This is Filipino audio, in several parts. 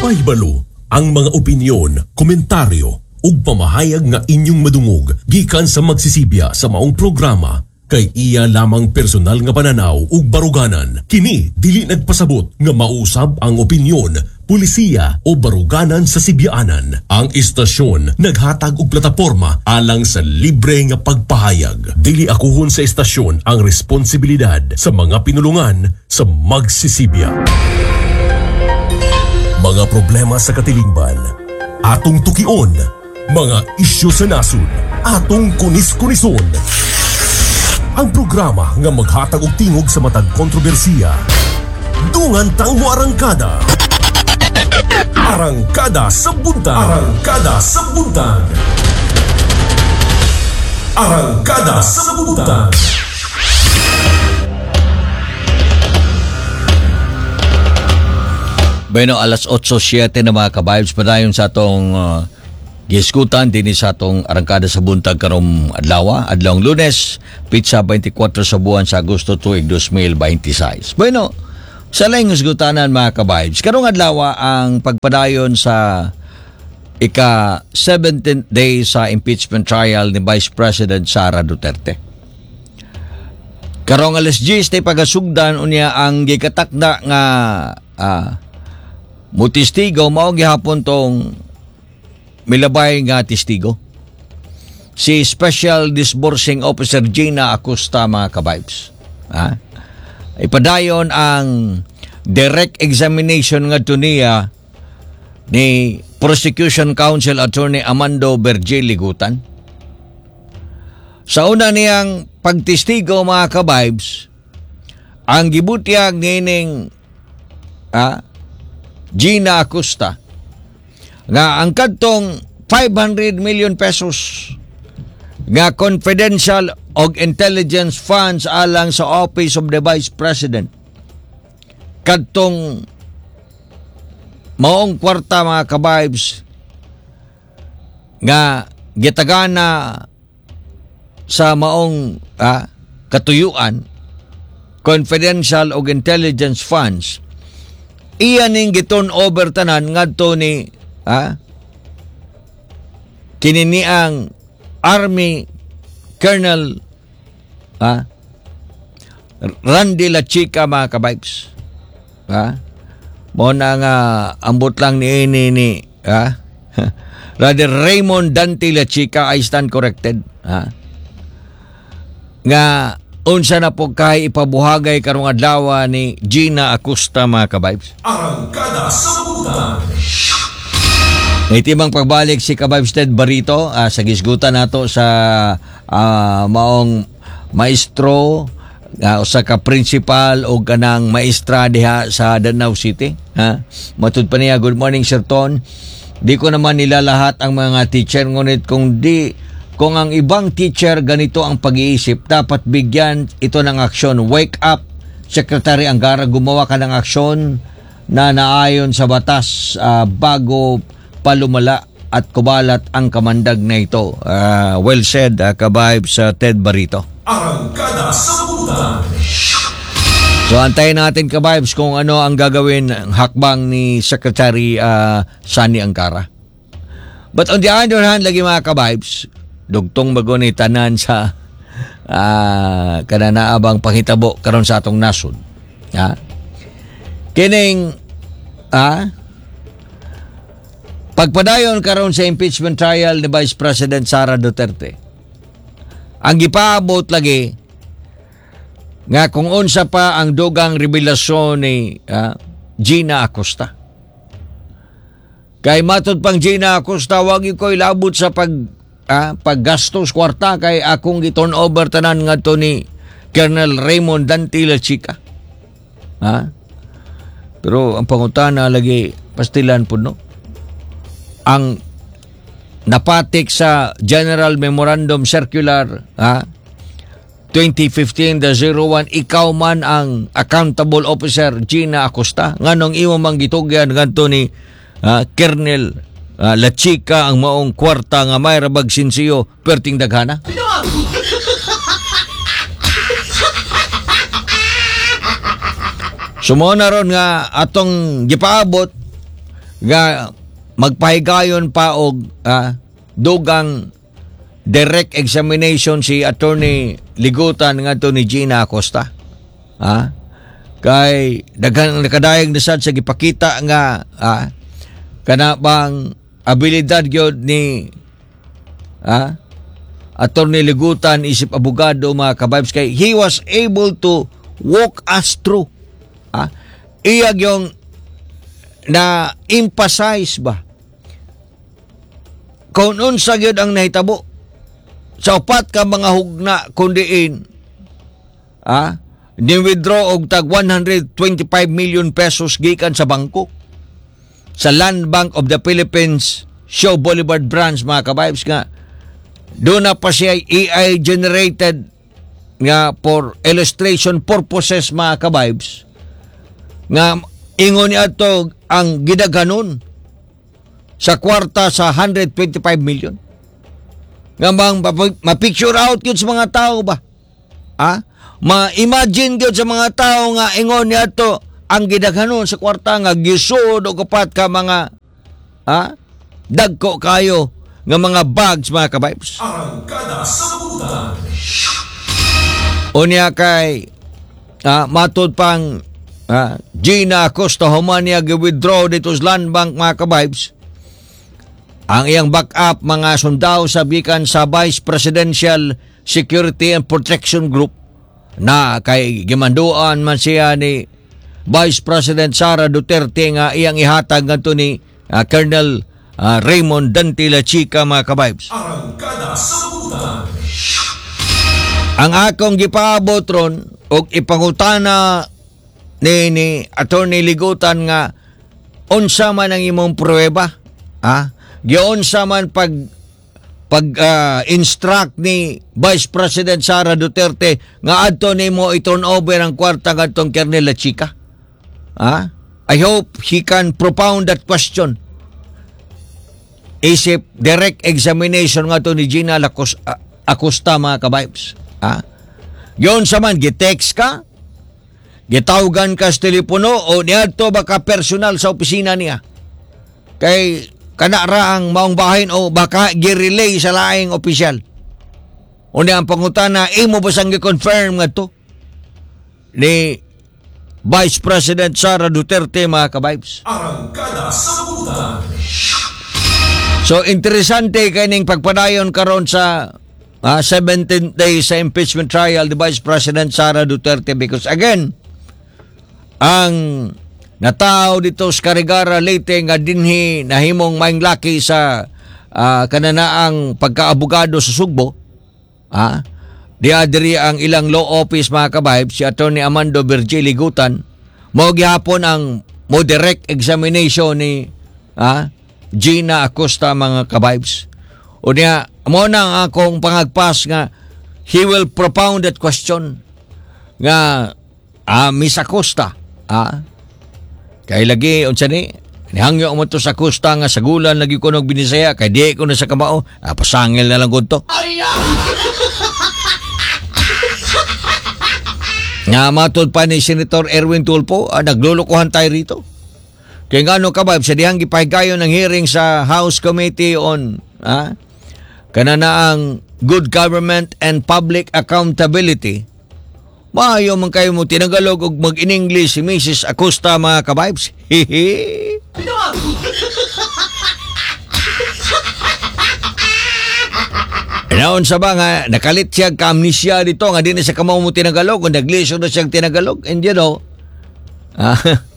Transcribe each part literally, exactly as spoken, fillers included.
Mahibalo ang mga opinyon, komentaryo ug pamahayag nga inyong madungog gikan sa magsisibya sa maong programa kay iya lamang personal nga pananaw ug baruganan. Kini dili nagpasabot nga mausab ang opinyon, pulisiya o baruganan sa sibyaanan. Ang istasyon naghatag og plataporma alang sa libre nga pagpahayag. Dili akuhon sa istasyon ang responsibilidad sa mga pinulungan sa magsisibya. Mga problema sa katilingban, atong tukion. Mga isyu sa nasod, atong kunis-kunison. Ang programa nga maghatag og tingog sa matag kontrobersiya. Dungan tang mo arangkada. Arangkada sa buntag. Arangkada sa buntag. Arangkada sa buntag. Bueno, alas otso siyete na mga ka-vibes pa dayon sa atong uh, giskutan din sa atong arangkada sa buntag karong adlaw, adlawng Lunes, pitsa twenty-four sa buwan sa Agosto tuig two thousand twenty-six. Bueno, sa laing gisgutanan mga ka-vibes, karong adlaw ang pagpadayon sa ika seventeenth day sa impeachment trial ni Vice President Sara Duterte. Karong alas diyes tay pagasugdan unya ang gikatakda nga ah, mutistigo mao gihapon tong milabay nga testigo. Si Special Disbursing Officer Gina Acosta mga ka-vibes. Ha? Ipadayon ang direct examination nga niya ni Prosecution Counsel Attorney Amando Bergel Ligutan. Sa una niyang pagtestigo mga ka-vibes, ang gibutyag nining ha, Gina Acosta nga ang kadtong five hundred million pesos nga confidential og intelligence funds alang sa Office of the Vice President kadtong maong kwarta mga ka-vibes nga gitagana sa maong ah, katuyuan confidential og intelligence funds iyan ning giton over tanan ngadto ni ha kinini ang Army Colonel ha Randy La Chica mga ka-vibes ha mo na nga ambot lang ni ini ni ha rather Raymond Dante La Chica, I stand corrected ha nga unsa na po kay ipabuhagay karong adlaw ni Gina Acosta mga ka-vibes. Arangkada sa buntag. Itimang pagbalik si ka-vibes Ted Barito uh, sa gisgutan nato sa uh, maong maestro uh, sa ka principal o kanang maestra diha sa Danau City. Ha? Matud pa niya, good morning Sir Ton. Di ko naman nila lahat ang mga teacher ngunit kung di Kung ang ibang teacher ganito ang pag-iisip, dapat bigyan ito ng aksyon. Wake up, Secretary Angara, gumawa ka ng aksyon na naayon sa batas uh, bago palumala at kubalat ang kamandag na ito. Uh, well said, uh, ka-vibes sa uh, Ted Barito. Arangkada sa buntag. So antayin natin ka-vibes kung ano ang gagawin ng hakbang ni Secretary uh, Sani Angara. But on the other hand, lagi mga ka-vibes, dugtong bago ni tanan sa uh, kananaabang panghitabo karon sa atong nasod. Ha? Kining ah, pagpadayon karon sa impeachment trial ni Vice President Sara Duterte. Ang gipaabot lagi nga kung unsa pa ang dugang revelasyon ni ah, Gina Acosta. Kay matud pang Gina Acosta wag ko ilabot sa pag Ah, paggastos kwarta kay akong giturn over tanan ngadto ni Colonel Raymond Dante La Chica. Ha? Pero ang pangutana lagi pastilan pud no. Ang napatik sa General Memorandum Circular ha twenty fifteen dash oh one ikaw man ang accountable officer Gina Acosta nganong imo mang gitugyan ngadto ni ha, Colonel Uh, La Chica ang maong kwarta nga may rabag sinsiyo perting daghana. Sumo na ron nga atong gipaabot nga magpahigayon pa og ah, dugang direct examination si Attorney Ligutan ngadto ni Gina Acosta. Ha? Kay daghang nakadayag na sad sa gipakita nga ah, kana bang abilidad gyud ni ah, Attorney Ligutan isip abogado mga kabibes, kay he was able to walk us through. Ah, iya yung na emphasize ba kung unsa gyud ang nahitabo sa upat ka mga hugna kundiin ah, ni-withdraw og tag one hundred twenty-five million pesos gikan sa bangko sa Land Bank of the Philippines Shaw Boulevard branch mga kabibes, nga doon na pa siya A I generated nga for illustration purposes mga kabibes, nga ingon niya to ang gidaganon sa kwarta sa one hundred twenty-five million. Nga bang ma-picture out yun sa mga tao ba? Ha? Ma-imagine yun sa mga tao nga ingon niya to ang gidaganon sa kwarta nga gisud o kapat ka mga ha? Dagko kayo nga mga bags mga kabibes. Arangkada sa Butan. Unya kay ah, matud pang ah, Gina Acosta human niya gi-withdraw dito sa Land Bank mga kabibes. Ang iyang backup mga sundao sabikan sa Vice Presidential Security and Protection Group na kay gimanduan man siya ni Vice President Sara Duterte nga iyang ihatag ngadto ni ah, Colonel ah, Raymond Dante La Chica mga kabibes. Arangkada sa Butan. Ang akong gipaabot ron og ipangutana ni, ni Attorney Ligutan nga unsa man ang imong pruweba, ha? Giunsa man pag pag uh, instruct ni Vice President Sara Duterte nga adto nimo i-turn over ang kwarta ngadtong Colonel La Chica. Ha? I hope he can propound that question. Isip direct examination nga to ni Gina Lacos, uh, Acosta mga kabibes. Ha? Yun sa man, gitext ka, gitawgan ka sa telepono o niadto baka personal sa opisina niya. Kay kanara ang maong bahin o baka gi-relay sa laing opisyal. O niya ang pangutana, imo ba sang gi-confirm nga to ni Vice President Sara Duterte mga kabibes. Arangkada sa Butan. So interesante kaning pagpadayon karon sa uh, seventeenth day sa impeachment trial ni Vice President Sara Duterte, because again ang nataw dito sa Carigara Leyte nga dinhi nahimong maing laki sa uh, kananaang pagkaabogado sa Sugbo. Ah, diya diri ang ilang law office mga kabibes, si Attorney Amando Virgil Ligutan mao gihapon ang mo direct examination ni ah, Gina Acosta mga kabibes. O niya mo na akong pangagpas nga he will propound that question nga ah, Miss Acosta, ah, kay lagi unsa ni nihangyo mo to sa Acosta nga sagulan lagi ko nog binisaya kay di ko na sa kamao, ah, pasangil na lang gud to. Nga matod pa ni Senator Erwin Tulfo, ah, naglulukuhan tayo rito. Kaya nga ano kabab, sa dihang gipahigayon ng hearing sa House Committee on ah, kananaang Good Government and Public Accountability, maayo man kayo mo tinagalog og mag-in-English si Missus Acosta mga kabibes. Hehe. Naon sa ba nga nakalit siya ka-amnesia dito nga di na siya kamaw mo tinagalog o naglisod na siyang tinagalog, and you know ah,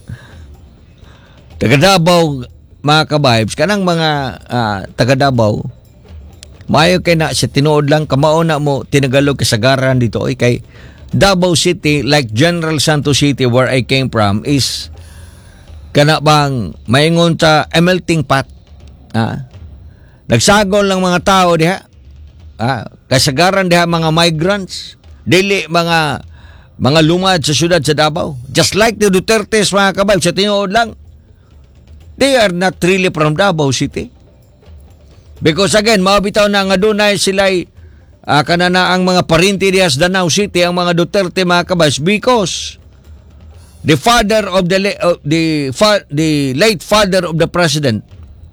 taga-Davao mga kabibes, kanang mga ah, taga-Davao maayo kay na sa tinuod lang kamao na mo tinagalog kasagaran dito oy, kay Davao City like General Santos City where I came from is kana bang maingon ta a melting pot. Ah, nagsagol lang mga tao diha. Ah, kasagaran diha mga migrants, dili mga mga lumad sa syudad sa Davao. Just like the Dutertes mga kabay, sa tinuod lang, they are not really from Davao City. Because again, mabitaw na nga dunay sila'y uh, kanana ang mga parinti diha sa Danau City, ang mga Duterte mga kabay, because the father of the la- uh, the fa- the late father of the president,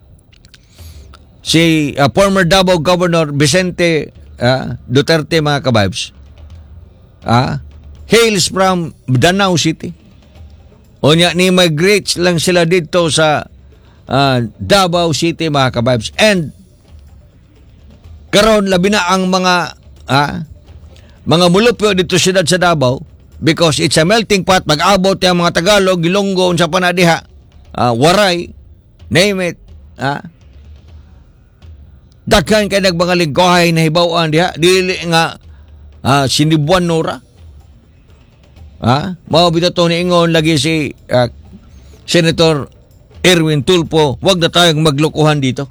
si uh, former Davao Governor Vicente uh, Duterte, mga kabibes, uh, hails from Danau City. O niya, ni migrate lang sila dito sa uh, Davao City, mga kabibes. And karon labi na ang mga uh, mga mulupyo dito siyudad sa Davao, because it's a melting pot. Mag-abot yung mga Tagalog, Ilonggo, unsa pa na diha, uh, Waray, name it. Uh, daghan kay nagmanga lingwahe na hibaw-an diha, dili nga uh, sinibuan nora. Ha? Mao bitaw ni ingon lagi si uh, Senator Erwin Tulfo, wag na tayong maglokohan dito.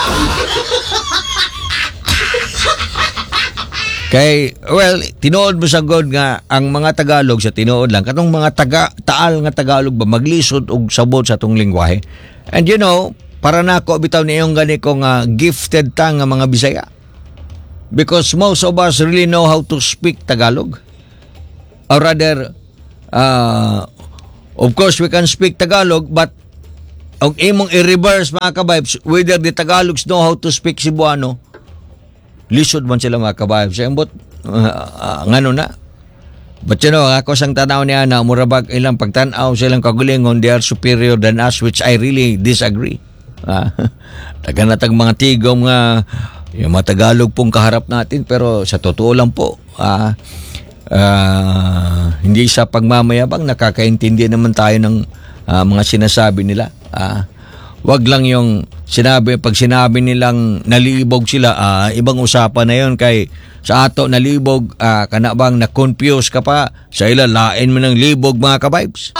Kay, well, tinuod mo sa God nga ang mga Tagalog sa tinuod lang, katong mga taga, taal nga Tagalog ba maglisod og sabot sa tong lingwahe. And you know, para nako bitaw ni iyong gani kong uh, gifted ta nga mga Bisaya. Because most of us really know how to speak Tagalog. Or rather, uh, of course, we can speak Tagalog, but ang imong i-reverse, mga kabibes, whether the Tagalogs know how to speak Cebuano, lisod man sila, mga kabibes. Sa imbot, uh, uh, ngano na. But you know, ako sang tanaw niya na murabag ilang pagtanaw silang kagulingon, they are superior than us, which I really disagree. Uh, taga natag mga tigom nga, yung mga Tagalog pong kaharap natin, pero sa totoo lang po, ah, uh, Uh, hindi sa pagmamayabang, nakakaintindi naman tayo ng uh, mga sinasabi nila. Uh, wag lang yung sinabi, pag sinabi nilang nalibog sila, uh, ibang usapan na yun. Kay sa ato nalibog, uh, kana bang na-confuse ka pa, sa ila lain mo ng libog, mga kabibes.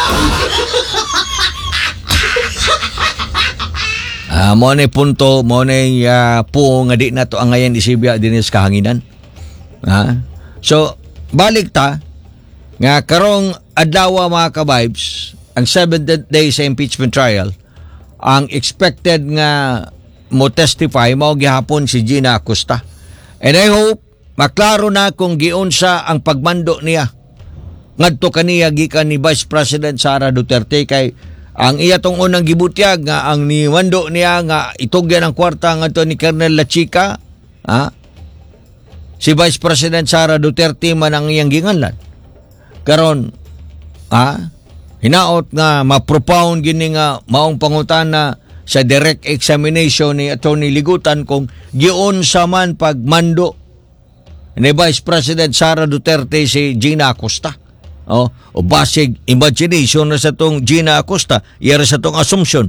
Uh, mo na punto, mo na uh, po nga di na to ang ngayon isibya din sa kahanginan. Uh, so, balik ta, nga karong adlaw, mga kabibes, ang seventeenth day sa impeachment trial, ang expected nga mo testify, mao gihapon si Gina Acosta. And I hope maklaro na kung giunsa ang pagmando niya ngadto kaniya gikan ni Vice President Sara Duterte, kay ang iya tong unang gibutyag nga ang niwando niya nga itugyan ang kwarta ngadto ni Colonel La Chica, ha? Si Vice President Sara Duterte man ang iyang ginganlan. Karon, ha? Hinaot nga ma-propound gini nga maong pangutana sa direct examination ni Attorney Ligutan kung giunsa man pagmando ni Vice President Sara Duterte si Gina Acosta. Oh, o basig imagination na sa tong Gina Acosta, iyara sa tong assumption.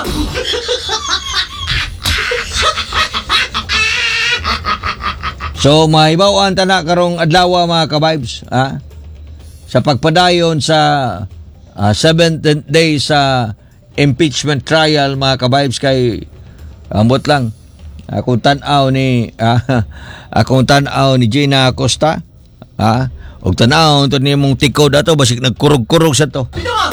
So, mahibawan ta na karong adlaw, mga kabibes, ha? Sa pagpadayon sa uh, seventeenth day sa impeachment trial, mga kabibes, kay ambot lang akong tanaw ni uh, akong tanaw ni Gina Acosta, ha? Og tanaw to ni mong tikod ato basig nagkurog-kurog sa to.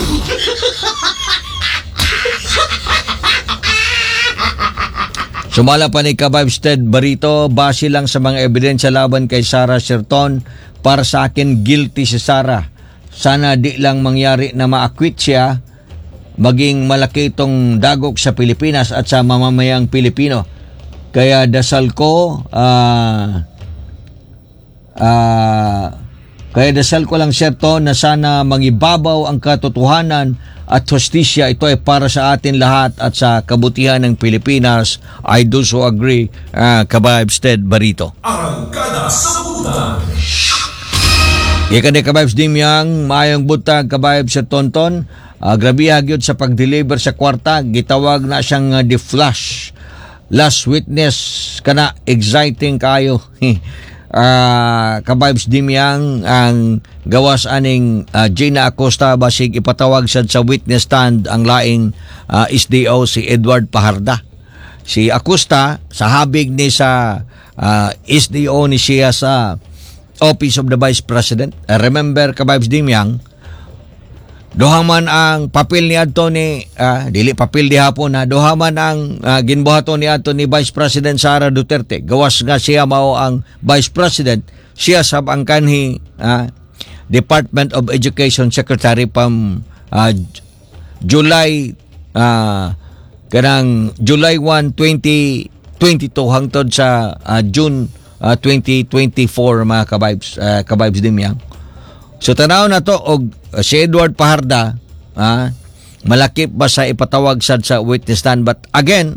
Sumala pa ni kabibes Ted Barito, base lang sa mga ebidensya laban kay Sara Sherton, para sa akin guilty si Sara. Sana di lang mangyari na ma-acquit siya, maging malaki itong dagok sa Pilipinas at sa mamamayang Pilipino. Kaya dasal ko, ah, uh, uh, kaya dasal ko lang, Sherton, na sana mangibabaw ang katotohanan at hustisya. Ito ay para sa atin lahat at sa kabutihan ng Pilipinas. I do so agree, uh, kabibes Ted Barito. Arangkada sa Butan. Ika ni kabibes Dimyang, maayong butag kabibes sa Tonton. Uh, grabe hagyod sa pag-deliver sa kwarta. Gitawag na siyang uh, the flash. Last witness kana, exciting kayo. Uh, kabibes Dimyang, ang gawas aning uh, Gina Acosta basig ipatawag sad sa witness stand ang laing uh, S D O si Edward Paharda. Si Acosta sa habig ni sa uh, S D O ni siya sa Office of the Vice President. Uh, remember kabibes Dimyang, duha man ang papel ni adto ni uh, dili papel di hapon na duha man ang uh, ginbuhaton ni adto ni Vice President Sara Duterte. Gawas nga siya mao ang Vice President, siya sab ang kanhi uh, Department of Education Secretary pam uh, July uh, kanang July first, twenty twenty-two hangtod sa uh, June uh, twenty twenty-four mga kabibes, uh, kabibes din yang. So tanaw na to og uh, si Edward Paharda uh, malakip ba sa ipatawag sad sa witness stand, but again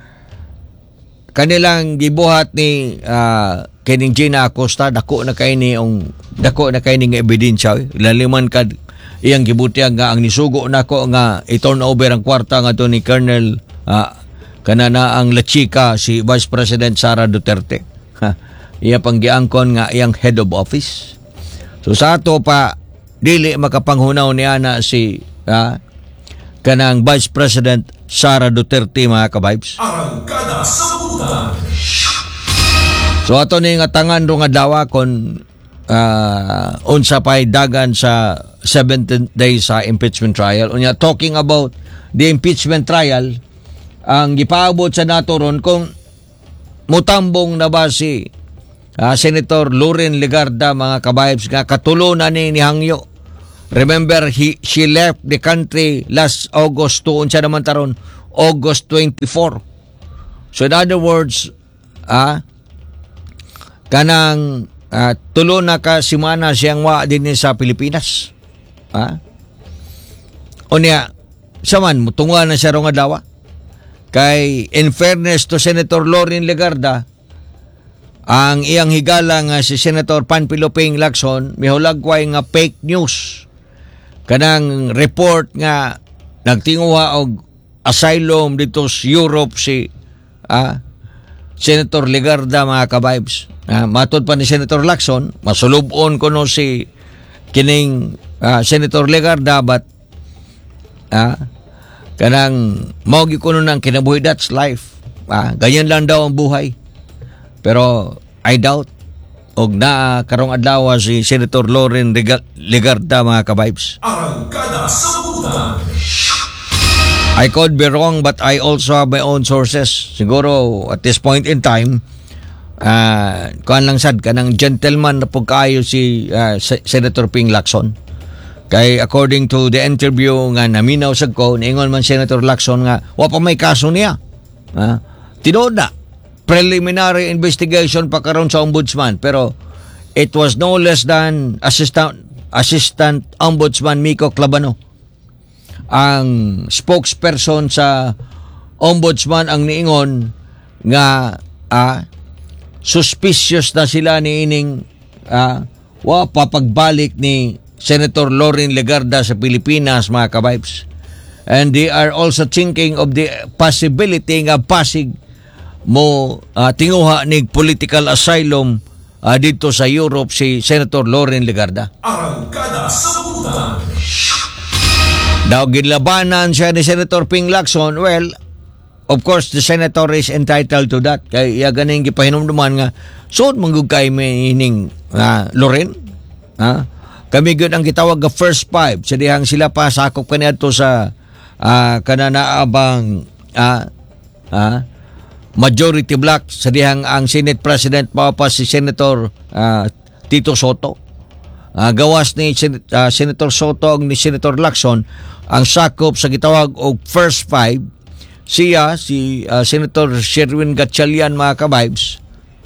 kanilang gibuhat ni uh, kining Gina Acosta, dako na kay ni ang dako na kay ni nga ebidensya, laliman kad iyang gibutihan nga ang nisugo nako nga i-turn over ang kwarta nga to ni Colonel uh, kanana ang La Chica si Vice President Sara Duterte. Ha, iya pang giangkon nga iyang head of office. So sa ato pa dili makapanghunaw niya na si uh, kanang Vice President Sara Duterte mga ka-vibes. Arangkada sa Butan. So ato ni nga tangan ro nga dawa kon uh, unsa pay dagan sa seventeenth day sa impeachment trial. Unya talking about the impeachment trial, ang gipaabot sa nato ron kung mutambong na ba si uh, Senator Loren Legarda mga kabayabs nga katulo na ni ni Hangyo. Remember, he, she left the country last August to unsa naman taron August twenty-fourth. So in other words, ah kanang uh, tulo na ka simana siyang wa din sa Pilipinas. Ah? Unya, saman mutunga na siya ro nga dawa. Kay in fairness to Senator Loren Legarda, ang iyang higala nga si Senator Panfilo Ping Lacson mihulagway nga fake news. Kanang report nga nagtinguha og asylum dito sa Europe si ah, Senator Legarda mga ka-vibes. Ah, matod pa ni Senator Lacson, masulubon ko no si kining ah, Senator Legarda, but ah, kanang maugi ko no ng kinabuhi, that's life. Ah, ganyan lang daw ang buhay. Pero I doubt og na karong adlaw si Senator Loren Legarda mga ka-vibes. Arangkada sa Butan. I could be wrong, but I also have my own sources. Siguro at this point in time, uh, kuan lang sad kanang gentleman na pagkaayo si uh, Senator Ping Lacson. Kay according to the interview nga naminaw sad ko, niingon man Senator Lacson nga wa pa may kaso niya. Ha? Tinuod na. Preliminary investigation pa karon sa ombudsman, pero it was no less than assistant assistant ombudsman Miko Clabano, ang spokesperson sa ombudsman, ang niingon nga ah, suspicious na sila ni ining ah, wa papagbalik ni Senator Loren Legarda sa Pilipinas mga ka-vibes, and they are also thinking of the possibility nga Pasig mo uh, tinguha ni political asylum uh, dito sa Europe si Senator Loren Legarda. Arangkada sa Butan. Daw ginlabanan siya ni Senator Ping Lacson. Well, of course the senator is entitled to that. Kay iya ganing gipahinumduman nga sud manggug kay meaning uh, Loren. Ha? Kami gyud ang gitawag nga first five. Sa dihang sila pa sakop kaniadto sa uh, kananaabang uh, uh, majority block, sa dihang ang Senate President pa pa si Senator uh, Tito Soto. Uh, gawas ni Sen- uh, Senator Soto ni Senator Lacson ang sakop sa gitawag og first five. Siya si uh, Senator Sherwin Gatchalian mga ka-vibes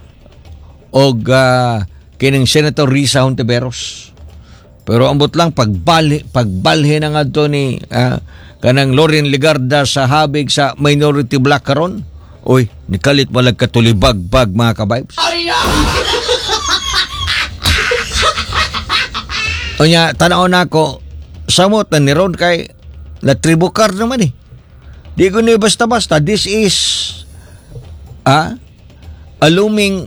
og uh, kining Senator Risa Hontiveros. Pero ambot lang pagbali pagbalhin na nga to ni uh, kanang Loren Legarda sa habig sa minority block karon. Oy, nikalit walag katulibag-bag mga ka-vibes. Onya, tanaw na ako, samot na ni Ron kay na tribukar naman eh. Di ko na basta-basta. This is ah, a looming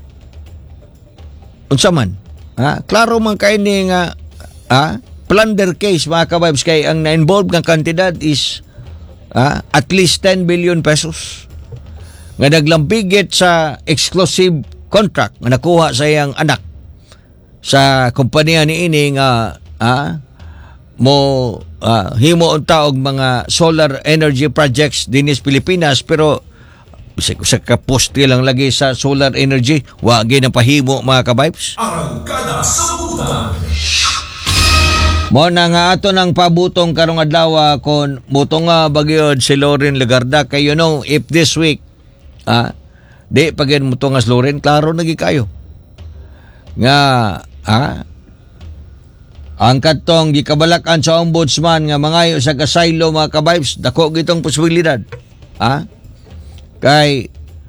unsa man. Ah, klaro man kay ni nga ah, plunder case mga ka-vibes, kay ang na-involved ng kantidad is ah, at least ten billion pesos. Nga naglambigit sa exclusive contract nga nakuha sa iyang anak sa kumpanya ni ini nga ah, mo ah, himo unta og mga solar energy projects dinis Pilipinas, pero bisag sa kaposte lang lagi sa solar energy wa gyud pahimo mga ka-vibes. Arangkada sa Butan. Mo na nga ato ng pabutong karong adlaw kon butong nga bagyod si Loren Legarda kay you know if this week ah di pagyan mo to nga si Loren klaro nagi kayo nga ah ang katong gikabalakan sa ombudsman nga mangayo sa kasaylo mga ka-vibes dako gitong posibilidad ah kay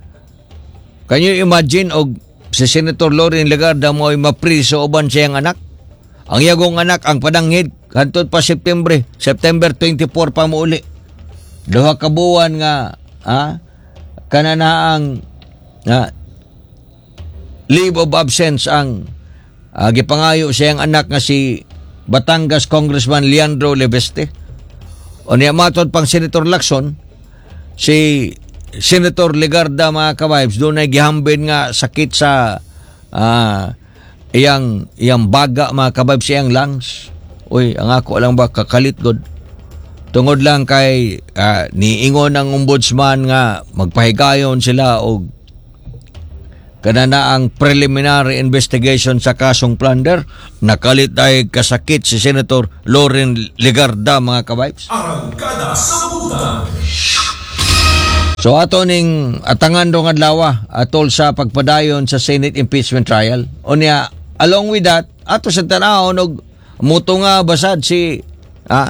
can you imagine og si Senator Loren Legarda mo ay mapriso uban siyang anak. Ang yagong anak ang padanghid hantod pa September, September twenty-four pa mo uli. Duha ka buwan nga ha kananaang ha, leave of absence ang uh, gipangayo siyang anak nga si Batangas Congressman Leandro Leveste. O niya matod pang Senator Lacson si Senator Legarda mga ka-vibes doon ay gihambin nga sakit sa ah iyang iyang baga mga kababs iyang lungs. Uy, ang ako lang ba kakalit god. Tungod lang kay uh, niingon ng ombudsman nga magpahigayon sila og kanana ang preliminary investigation sa kasong plunder. Nakalit ay kasakit si Senator Loren Legarda mga kababs. Arangkada sa Kabutan. So ato ning atangan rong adlaw atol sa pagpadayon sa Senate impeachment trial. Unya along with that, ato sa tanahon og muto nga basad si ah,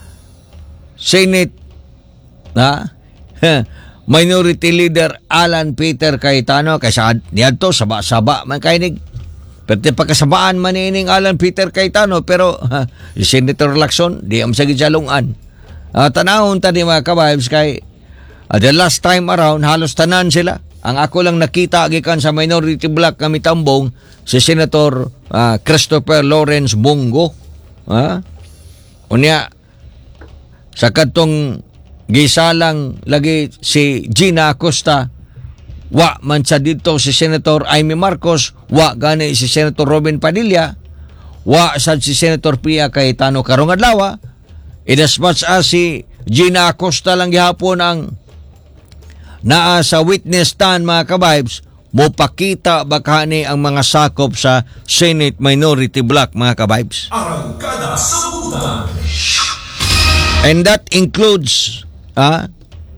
Senate ah, Minority Leader Alan Peter Cayetano kaysa niadto saba-saba man kaynig. Perte pagkasabaan man ining Alan Peter Cayetano pero ha, si Senator Lacson di am sa gijalungan. Ah, tanahon ta di mga ka-vibes kay uh, the last time around halos tanan sila. Ang ako lang nakita gikan sa minority block kami tambong si Senator uh, Christopher Lawrence Bongo. Ha? Unya sa katong gisalang lagi si Gina Acosta, wa man sa dito si Senator Amy Marcos, wa gani si Senator Robin Padilla, wa sad si Senator Pia Cayetano karong adlaw. In as much as si Gina Acosta lang gihapon ang naa sa witness stand mga ka-vibes, mopakita bakani ang mga sakop sa Senate Minority Block mga ka-vibes. Arangkada sa Kabutan. And that includes ah,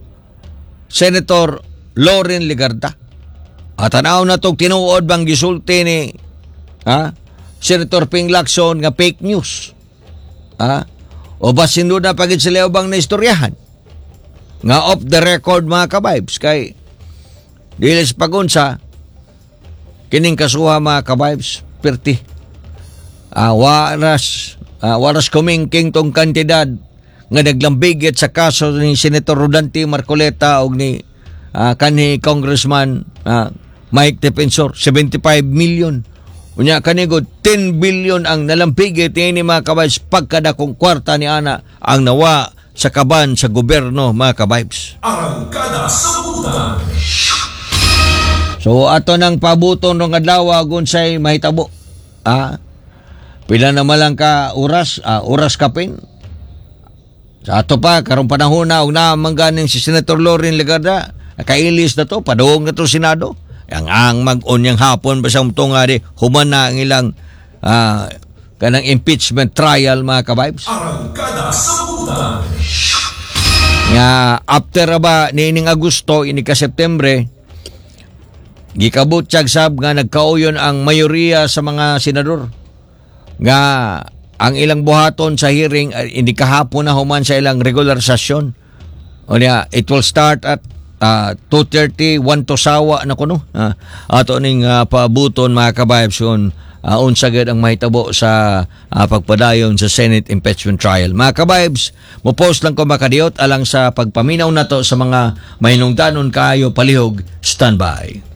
Senator Loren Legarda. At tanaw na itong tinuod bang gisulti ni ah, Senator Ping Lacson nga fake news. Ah, o ba sinuda pagit sila bang na istoryahan? Nga off the record mga ka-vibes kay dilis pagunsa kining kasuha mga ka-vibes perti uh, waras uh, waras kumingking tong kantidad nga naglambigit sa kaso ni Senator Rodante Marcoleta og ni uh, kanhi Congressman uh, Mike Defensor seventy-five million unya kanigod ten billion ang nalampigit ni mga ka-vibes pagkada kong kwarta ni ana ang nawa sa kaban sa gobyerno mga ka-vibes. Arangkada sa Kabutan. So ato nang pabuton rong adlaw gunsay mahitabo. Ah. Pila na malang ka oras, ah, oras kapin. Sa ato pa karong panahon na og na mangganing si Senator Loren Legarda, kailis na to padung na to Senado. Ang ang mag-onyang hapon ba sa umtong nga di human na ang ilang ah, kanang impeachment trial mga ka-vibes. Arangkada sa Kabutan. Nga after ba nining Agosto ini ka September gikabot tiyag sab nga nagkauyon ang mayoriya sa mga senador nga ang ilang buhaton sa hearing uh, hindi kahapon na human sa ilang regular session. O niya, it will start at uh, two thirty, one to sawa na kuno. Uh, ato ning uh, paabuton mga ka-vibes yun uh, unsagad ang mahitabo sa uh, pagpadayon sa Senate impeachment trial. Mga ka-vibes, mo-post lang ko makadiyot alang sa pagpaminaw na to sa mga mahinungdanon kayo palihog. Standby.